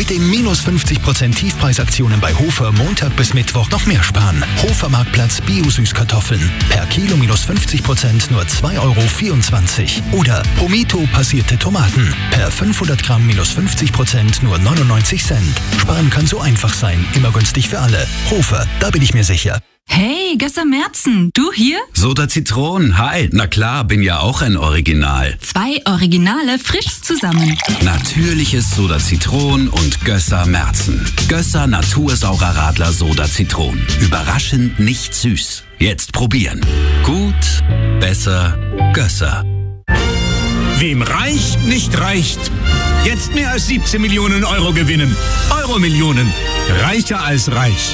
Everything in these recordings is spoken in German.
Mit den minus 50% Tiefpreisaktionen bei Hofer Montag bis Mittwoch noch mehr sparen. Hofer Marktplatz Bio-Süßkartoffeln. Per Kilo minus 50% nur 2,24 €. Oder Promito passierte Tomaten. Per 500 Gramm minus 50% nur 99 Cent. Sparen kann so einfach sein. Immer günstig für alle. Hofer, da bin ich mir sicher. Hey, Gösser Merzen, du hier? Soda Zitron, hi. Na klar, bin ja auch ein Original. 2 Originale frisch zusammen. Natürliches Soda Zitron und Gösser Merzen. Gösser Natursaurer Radler Soda Zitron. Überraschend nicht süß. Jetzt probieren. Gut, besser, Gösser. Wem reicht, nicht reicht. Jetzt mehr als 17 Millionen Euro gewinnen. Euro-Millionen. Reicher als reich.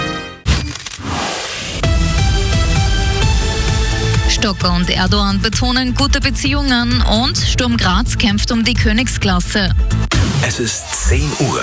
Stocker und Erdogan betonen gute Beziehungen und Sturm Graz kämpft um die Königsklasse. Es ist 10 Uhr.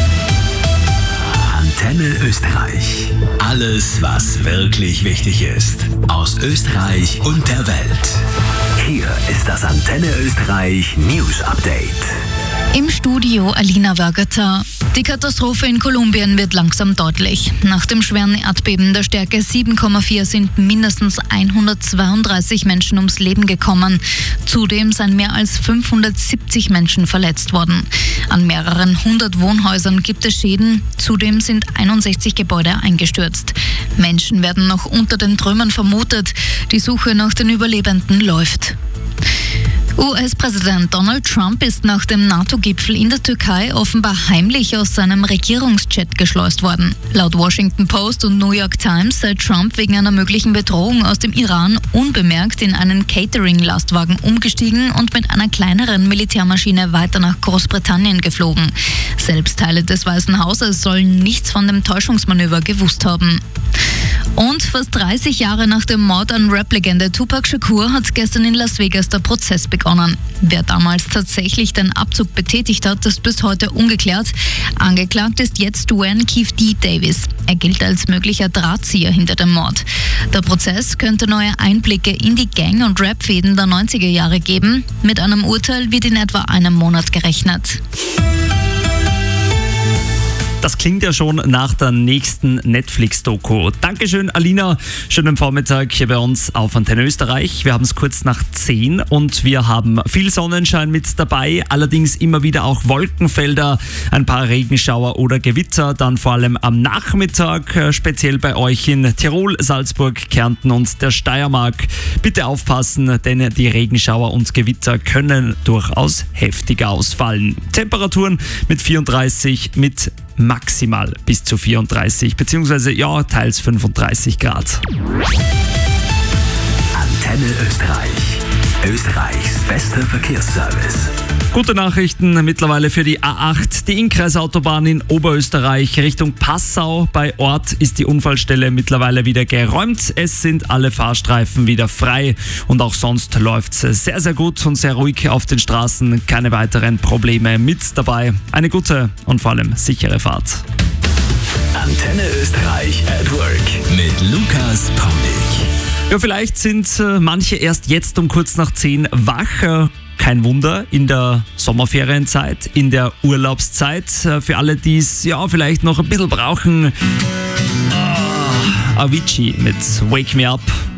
Antenne Österreich. Alles, was wirklich wichtig ist. Aus Österreich und der Welt. Hier ist das Antenne Österreich News Update. Im Studio Alina Wörgötter. Die Katastrophe in Kolumbien wird langsam deutlich. Nach dem schweren Erdbeben der Stärke 7,4 sind mindestens 132 Menschen ums Leben gekommen. Zudem seien mehr als 570 Menschen verletzt worden. An mehreren hundert Wohnhäusern gibt es Schäden. Zudem sind 61 Gebäude eingestürzt. Menschen werden noch unter den Trümmern vermutet. Die Suche nach den Überlebenden läuft. US-Präsident Donald Trump ist nach dem NATO-Gipfel in der Türkei offenbar heimlich aus seinem Regierungsjet geschleust worden. Laut Washington Post und New York Times sei Trump wegen einer möglichen Bedrohung aus dem Iran unbemerkt in einen Catering-Lastwagen umgestiegen und mit einer kleineren Militärmaschine weiter nach Großbritannien geflogen. Selbst Teile des Weißen Hauses sollen nichts von dem Täuschungsmanöver gewusst haben. Und fast 30 Jahre nach dem Mord an Rap-Legende Tupac Shakur hat gestern in Las Vegas der Prozess begonnen. Wer damals tatsächlich den Abzug betätigt hat, ist bis heute ungeklärt. Angeklagt ist jetzt Duane Keefe D. Davis. Er gilt als möglicher Drahtzieher hinter dem Mord. Der Prozess könnte neue Einblicke in die Gang- und Rap-Fäden der 90er Jahre geben. Mit einem Urteil wird in etwa einem Monat gerechnet. Das klingt ja schon nach der nächsten Netflix-Doku. Dankeschön, Alina. Schönen Vormittag hier bei uns auf Antenne Österreich. Wir haben es kurz nach 10 und wir haben viel Sonnenschein mit dabei, allerdings immer wieder auch Wolkenfelder, ein paar Regenschauer oder Gewitter, dann vor allem am Nachmittag, speziell bei euch in Tirol, Salzburg, Kärnten und der Steiermark. Bitte aufpassen, denn die Regenschauer und Gewitter können durchaus heftiger ausfallen. Temperaturen mit 34, mit maximal bis zu 34, beziehungsweise ja, teils 35 Grad. Antenne Österreich. Österreichs bester Verkehrsservice. Gute Nachrichten mittlerweile für die A8, die Innkreisautobahn in Oberösterreich Richtung Passau. Bei Ort ist die Unfallstelle mittlerweile wieder geräumt. Es sind alle Fahrstreifen wieder frei und auch sonst läuft es sehr, sehr gut und sehr ruhig auf den Straßen. Keine weiteren Probleme mit dabei. Eine gute und vor allem sichere Fahrt. Antenne Österreich at Work mit Lukas Paulik. Ja, vielleicht sind manche erst jetzt um kurz nach 10 wach. Kein Wunder, in der Sommerferienzeit, in der Urlaubszeit. Für alle, die es ja vielleicht noch ein bisschen brauchen. Avicii mit Wake Me Up.